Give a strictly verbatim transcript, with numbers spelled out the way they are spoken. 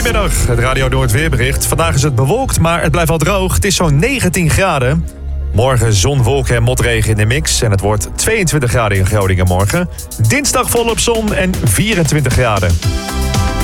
Goedemiddag, het Radio Noord weerbericht. Vandaag is het bewolkt, maar het blijft wel droog. Het is zo'n negentien graden. Morgen zon, wolken en motregen in de mix. En het wordt tweeëntwintig graden in Groningen morgen. Dinsdag volop zon en vierentwintig graden.